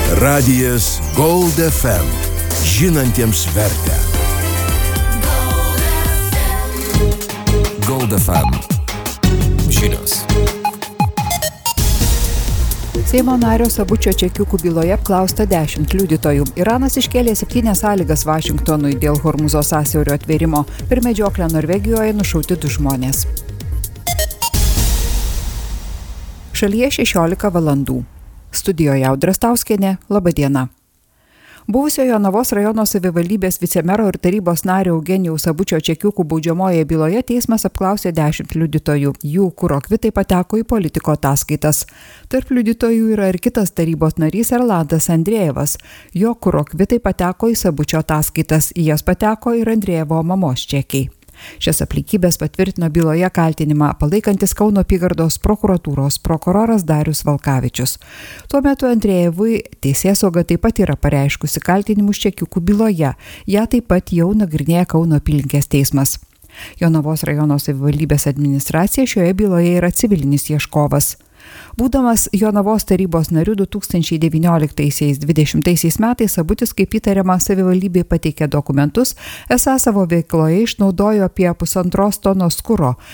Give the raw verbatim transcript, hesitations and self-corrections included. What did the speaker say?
Radijas Gold F M. Žinantiems vertę. Gold F M. Žinios. Seimo nario Sabučio čekiukų byloje apklausta dešimt liudytojų. Iranas iškėlė septynias sąlygas Vašingtonui dėl Hormuzo sąsiaurio atvėrimo. Per medžioklę Norvegijoje nušauti du žmonės. Šalyje šešiolika valandų. Studijoje Audra Stauskienė, laba diena. Buvusio Jonavos rajono savivaldybės vicemero ir tarybos nario Eugenijaus Sabučio čekiukų baudžiamojoje byloje teismas apklausė dešimt liudytojų. Jų kuro kvitai pateko į politiko ataskaitas. Tarp liudytojų yra ir kitas tarybos narys Erlandas Andrejevas. Jo kuro kvitai pateko į Sabučio ataskaitas. Į jas pateko ir Andrejevo mamos čekiai. Šias aplinkybės patvirtino byloje kaltinimą palaikantis Kauno apygardos prokuratūros prokuroras Darius Valkavičius. Tuo metu Andrejevui teisėsauga taip pat yra pareiškusi kaltinimus čekiukų byloje. Ja taip pat jau nagrinėja Kauno apylinkės teismas. Jonavos rajono savivaldybės administracija šioje byloje yra civilinis ieškovas. Būdamas Jonavos tarybos nariu du tūkstančiai devynioliktaisiais dvidešimtaisiais metais Sabutis kaip įtariama savivaldybei pateikė dokumentus, esą savo veikloje išnaudojo apie pusantros tonos kuro,